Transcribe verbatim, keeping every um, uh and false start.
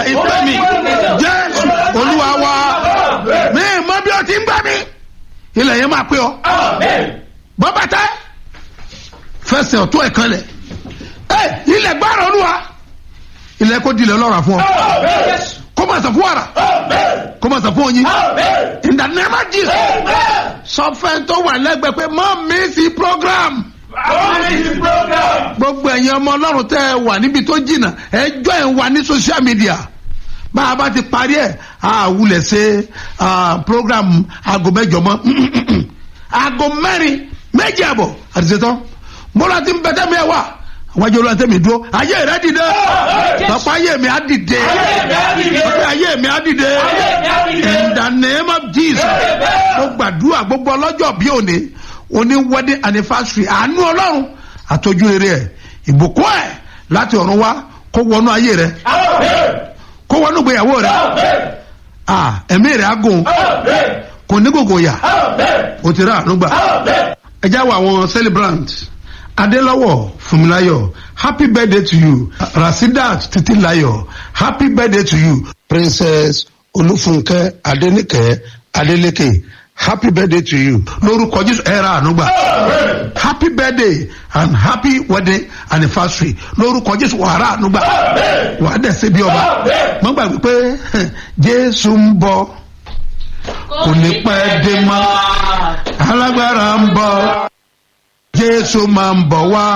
ìpè mi Jésù Olúwa wa mi mọ bí o ti ń gbà mí ilẹ̀ yẹn máa pé ọ bọ́ bàtà fẹsẹ̀ ọ̀tún ẹ̀ kan lẹ̀ ẹ ilẹ̀ gbára Olúwa ilẹ̀ kò dilẹ̀ lọ́ra fún ọ kó máa sọ fún wàrà kó máa sọ fún oyin in the name of Jesus sọ fẹ́ tó wà lẹ́gbẹ̀ẹ́ pé mọ́ mi sí program gbogbo ẹ̀yin ọmọ Ọlọ́run tẹ́ ẹ wà níbi tó jìnnà ẹjọ́ ẹ̀ ń wà ní social media bá a bá ti parí ẹ̀ a wulẹ̀ ṣe program aago mẹ́jọ mọ́ aago mẹ́rin méjì àbọ̀ àdìsẹ́tọ́ mọ́lá ti ń bẹ́tẹ́ mi ẹ̀ wá wájú olóńtẹ́ mi dúró ayé rẹ dìde papa ayé mi á dìde papa ayé mi á dìde in the name of Jesus mo gbàdúrà gbogbo ọlọ́jọ́ bí òní òní wedding anniversary àánú Ọlọ́run àtọ́jú rere ẹ̀ ìbùkún ẹ̀ láti ọ̀run wá kó wọnú ayé rẹ kó wọnú ìgbéyàwó rẹ ẹ̀mí rẹ á gùn kò ní gbogbo yà ó ti rà àánú gbà ẹ jáwọ́ àwọn celebrant. Adélọ́wọ̀ Fúnmiláyọ̀, happy birthday to you. Rasidat Títílayọ̀, happy birthday to you. Princess Olúfúnkẹ́ Adéníkẹ́ Adélékè, happy birthday to you. Lórúkọ Jésù ẹ̀rọ ànúgbà. Happy birthday and happy wedding anniversary. Lórúkọ Jésù wàrà ànúgbà. Wà á dẹ̀sẹ̀ bí ọba. Mo gbàgbé pé Jésù ń bọ̀. Kò ní pẹ́ dé mọ́. Alágbára ń bọ̀. Jésù máa ń bọ̀ wá.